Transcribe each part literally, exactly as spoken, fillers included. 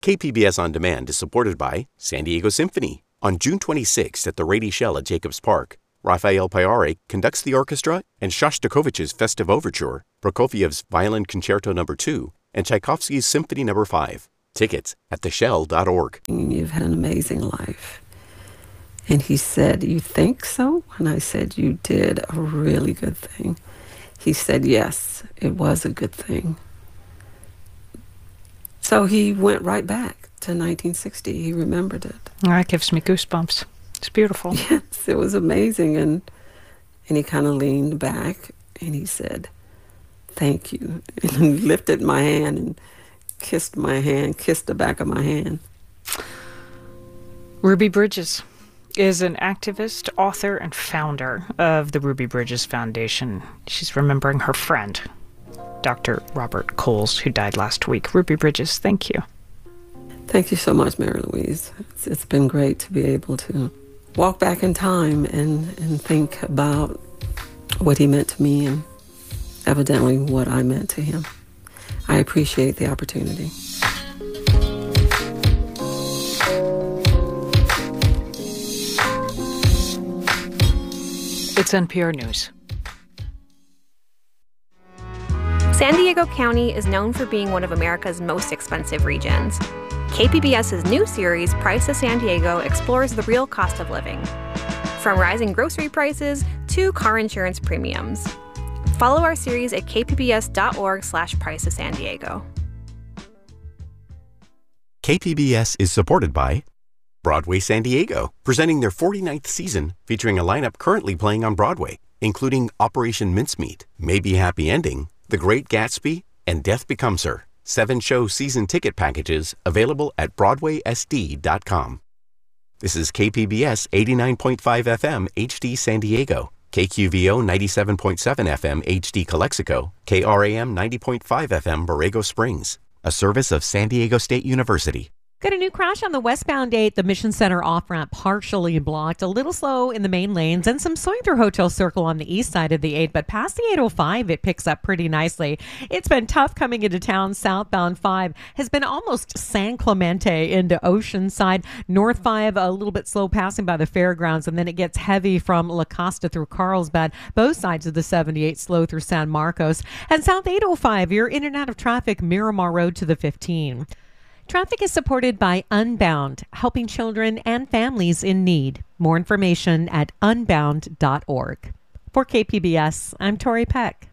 K P B S On Demand is supported by San Diego Symphony. On June twenty-sixth at the Rady Shell at Jacobs Park, Rafael Payare conducts the orchestra and Shostakovich's Festive Overture, Prokofiev's Violin Concerto Number two, and Tchaikovsky's Symphony Number five. Tickets at the shell dot org. You've had an amazing life. And he said, "You think so?" And I said, "You did a really good thing." He said, "Yes, it was a good thing." So he went right back to nineteen sixty. He remembered it. That gives me goosebumps. It's beautiful. Yes, it was amazing. And and he kind of leaned back and he said, "Thank you." And he lifted my hand and kissed my hand, kissed the back of my hand. Ruby Bridges is an activist, author, and founder of the Ruby Bridges Foundation. She's remembering her friend, Doctor Robert Coles, who died last week. Ruby Bridges, thank you. Thank you so much, Mary Louise. It's, it's been great to be able to walk back in time and, and think about what he meant to me and evidently what I meant to him. I appreciate the opportunity. It's N P R News. San Diego County is known for being one of America's most expensive regions. K P B S's new series, Price of San Diego, explores the real cost of living, from rising grocery prices to car insurance premiums. Follow our series at kpbs.org slash price of San Diego. K P B S is supported by Broadway San Diego, presenting their forty-ninth season featuring a lineup currently playing on Broadway, including Operation Mincemeat, Maybe Happy Ending, The Great Gatsby, and Death Becomes Her. Seven-show season ticket packages available at broadway s d dot com. This is K P B S eighty-nine point five F M H D San Diego, K Q V O ninety-seven point seven F M H D Calexico, K R A M ninety point five F M Borrego Springs, a service of San Diego State University. Got a new crash on the westbound eight, the Mission Center off-ramp partially blocked, a little slow in the main lanes, and some slowing through Hotel Circle on the east side of the eight, but past the eight oh five, it picks up pretty nicely. It's been tough coming into town. Southbound five has been almost San Clemente into Oceanside. North five, a little bit slow passing by the fairgrounds, and then it gets heavy from La Costa through Carlsbad. Both sides of the seventy-eight slow through San Marcos. And South eight oh five, you're in and out of traffic, Miramar Road to the fifteen. Traffic is supported by Unbound, helping children and families in need. More information at unbound dot org. For K P B S, I'm Tori Peck.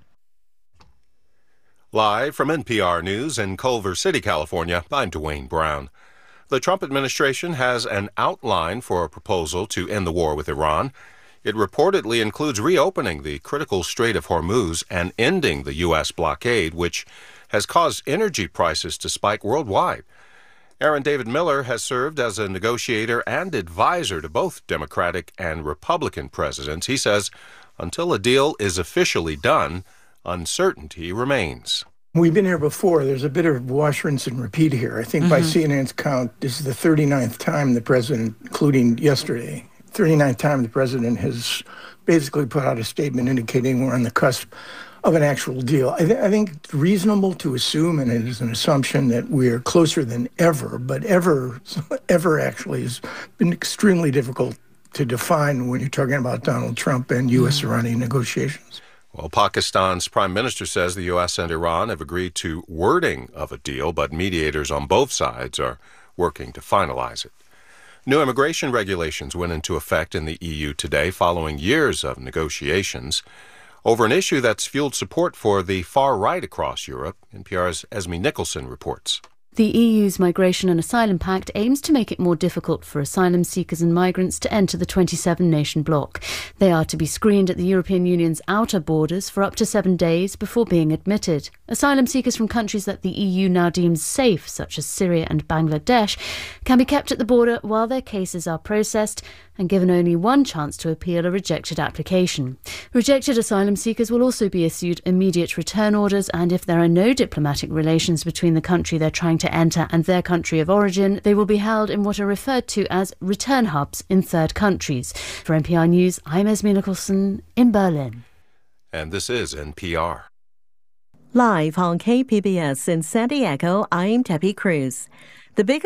Live from N P R News in Culver City, California, I'm Dwayne Brown. The Trump administration has an outline for a proposal to end the war with Iran. It reportedly includes reopening the critical Strait of Hormuz and ending the U S blockade, which has caused energy prices to spike worldwide. Aaron David Miller has served as a negotiator and advisor to both Democratic and Republican presidents. He says until a deal is officially done, uncertainty remains. We've been here before. There's a bit of wash, rinse, and repeat here. I think mm-hmm. by C N N's count, this is the thirty-ninth time the president, including yesterday, thirty-ninth time the president has basically put out a statement indicating we're on the cusp of an actual deal. I, th- I think it's reasonable to assume, and it is an assumption, that we're closer than ever, but ever, ever actually has been extremely difficult to define when you're talking about Donald Trump and U S Iranian negotiations. Well, Pakistan's prime minister says the U S and Iran have agreed to wording of a deal, but mediators on both sides are working to finalize it. New immigration regulations went into effect in the E U today following years of negotiations over an issue that's fueled support for the far right across Europe. N P R's Esme Nicholson reports. The E U's Migration and Asylum Pact aims to make it more difficult for asylum seekers and migrants to enter the twenty-seven nation bloc. They are to be screened at the European Union's outer borders for up to seven days before being admitted. Asylum seekers from countries that the E U now deems safe, such as Syria and Bangladesh, can be kept at the border while their cases are processed and given only one chance to appeal a rejected application. Rejected asylum seekers will also be issued immediate return orders, and if there are no diplomatic relations between the country they're trying to enter and their country of origin, they will be held in what are referred to as return hubs in third countries. For N P R News, I'm Esme Nicholson in Berlin. And this is N P R. Live on K P B S in San Diego, I'm Debbie Cruz. The biggest